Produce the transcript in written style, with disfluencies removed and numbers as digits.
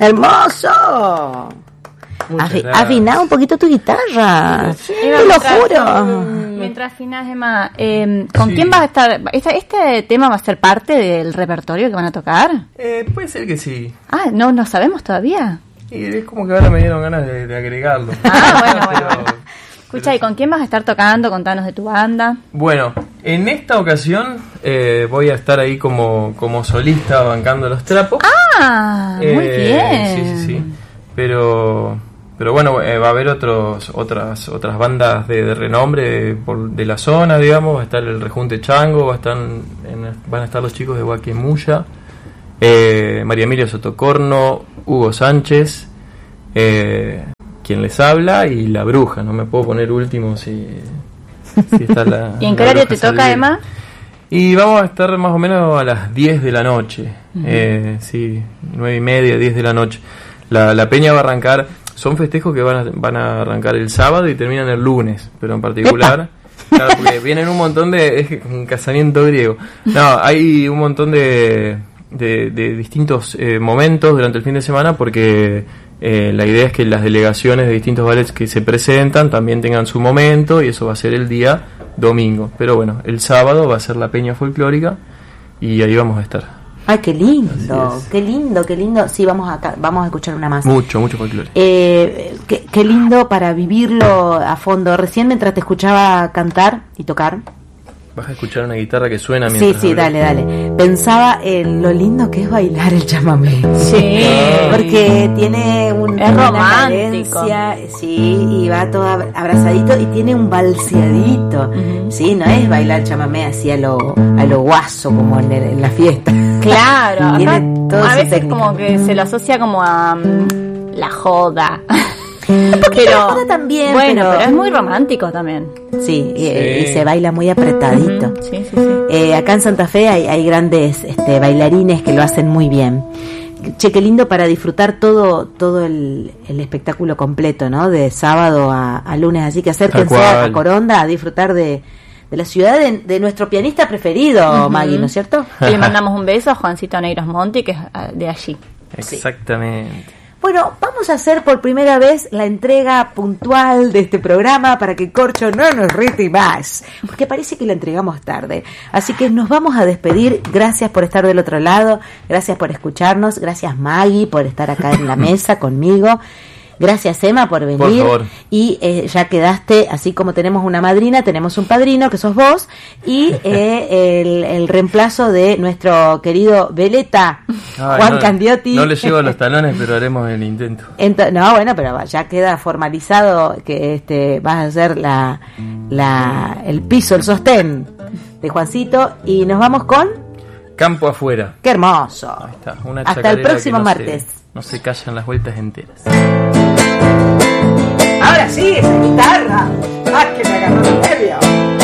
¡Hermoso! Afiná un poquito tu guitarra. Sí. Te lo juro. Mientras afinás, Emma, ¿con quién vas a estar? ¿Este tema va a ser parte del repertorio que van a tocar? Puede ser que sí. Ah, no sabemos todavía. Y es como que ahora me dieron ganas de agregarlo. Bueno. Escucha, ¿y con quién vas a estar tocando? Contanos de tu banda. Bueno, en esta ocasión voy a estar ahí como solista bancando los trapos. Ah, muy bien. Sí. Pero bueno, va a haber otras bandas de renombre de la zona, digamos. Va a estar el Rejunte Chango, van a estar los chicos de Guaquemuya, María Emilia Sotocorno, Hugo Sánchez, quien les habla, y La Bruja. No me puedo poner último si está la... ¿Y en qué horario te toca, Emma? Y vamos a estar más o menos a las 10 de la noche. Uh-huh. Sí, 9:30, 10 de la noche. La peña va a arrancar, son festejos que van a arrancar el sábado y terminan el lunes, pero en particular, claro, porque vienen un montón es un casamiento griego. No, hay un montón de distintos momentos durante el fin de semana, porque la idea es que las delegaciones de distintos ballets que se presentan también tengan su momento, y eso va a ser el día domingo. Pero bueno, el sábado va a ser la peña folclórica y ahí vamos a estar. Ay, qué lindo, qué lindo. Sí, vamos a escuchar una más. Mucho folclore. Qué lindo para vivirlo a fondo. Recién, mientras te escuchaba cantar y tocar, vas a escuchar una guitarra que suena mientras Sí, dale. Pensaba en lo lindo que es bailar el chamamé. Sí. Porque tiene es una romántico. cadencia, sí, y va todo abrazadito y tiene un balseadito. Uh-huh. Sí, no es bailar chamamé así a lo guaso como en la fiesta. Claro. Tiene a veces como que se lo asocia como a la joda. Pero también, pero es muy romántico también. Sí, y se baila muy apretadito. Uh-huh. Sí. Acá en Santa Fe hay grandes bailarines que lo hacen muy bien. Che, qué lindo para disfrutar todo el espectáculo completo, ¿no? De sábado a lunes, así que acérquense a Coronda a disfrutar de la ciudad de nuestro pianista preferido, uh-huh. Maggie, ¿no es cierto? Y le mandamos un beso a Juancito Negros Monti, que es de allí. Exactamente. Sí. Bueno, vamos a hacer por primera vez la entrega puntual de este programa para que Corcho no nos rete más, porque parece que la entregamos tarde. Así que nos vamos a despedir. Gracias por estar del otro lado, gracias por escucharnos, gracias Maggie por estar acá en la mesa conmigo. Gracias, Emma, por venir. Por favor. Y ya quedaste, así como tenemos una madrina, tenemos un padrino, que sos vos, y el reemplazo de nuestro querido veleta, Juan Candiotti. No le llevo a los talones, pero haremos el intento. Pero ya queda formalizado que vas a hacer el piso, el sostén de Juancito, y nos vamos con... Campo Afuera. ¡Qué hermoso! Ahí está, una hasta el próximo martes. No se callan las vueltas enteras. Ahora sí, esa guitarra. ¡Ah, que me agarró el nervio!